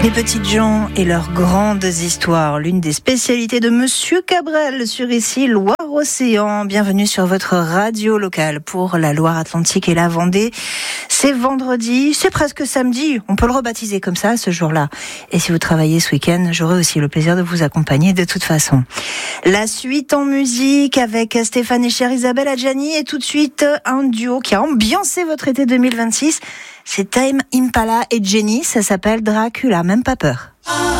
Les petites gens et leurs grandes histoires, l'une des spécialités de Monsieur Cabrel sur ici Loire-Océan. Bienvenue sur votre radio locale pour la Loire-Atlantique et la Vendée. C'est vendredi, c'est presque samedi, on peut le rebaptiser comme ça ce jour-là. Et si vous travaillez ce week-end, j'aurai aussi le plaisir de vous accompagner de toute façon. La suite en musique avec Stéphane et chère Isabelle Adjani et tout de suite un duo qui a ambiancé votre été 2026. C'est Tame Impala et Jenny, ça s'appelle Dracula, même pas peur.